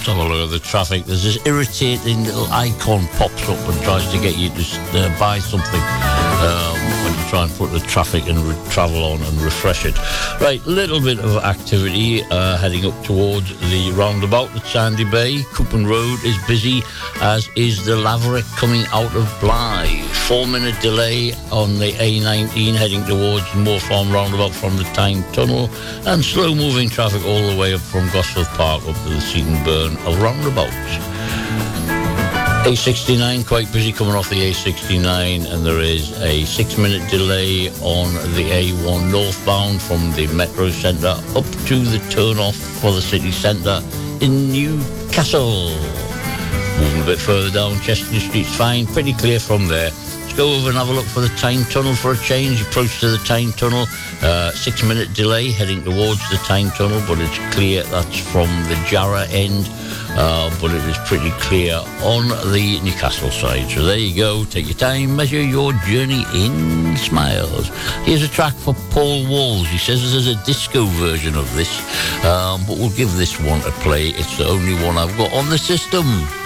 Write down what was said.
Let's have a look at the traffic. There's this irritating little icon pops up and tries to get you to buy something when you try and put the traffic and travel on and refresh it. Right, little bit of activity heading up towards the roundabout at Sandy Bay. Coupon Road is busy, as is the Laverick coming out of Blythe. 4-minute delay on the A19 heading towards Moor Farm roundabout from the Tyne Tunnel, and slow-moving traffic all the way up from Gosforth Park up to the Seaton Burn roundabout. A69 quite busy coming off the A69, and there is a 6-minute delay on the A1 northbound from the Metro Centre up to the turn-off for the city centre in Newcastle. Moving a bit further down, Chester Street's fine, pretty clear from there. Let's go over and have a look for the Tyne Tunnel for a change. Approach to the Tyne Tunnel, 6-minute delay heading towards the Tyne Tunnel, but it's clear that's from the Jarrah end. But it is pretty clear on the Newcastle side. So there you go. Take your time, measure your journey in smiles. Here's a track for Paul Walls. He says there's a disco version of this, but we'll give this one a play. It's the only one I've got on the system.